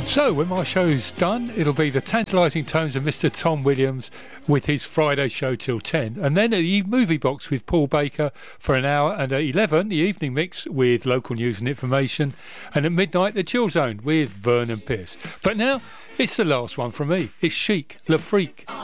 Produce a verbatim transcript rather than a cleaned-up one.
So, when my show's done, it'll be the tantalising tones of Mister Tom Williams with his Friday show till ten. And then the movie box with Paul Baker for an hour. And at eleven, the evening mix with local news and information. And at midnight, the Chill Zone with Vernon Pierce. But now, it's the last one from me. It's Chic, Le Freak.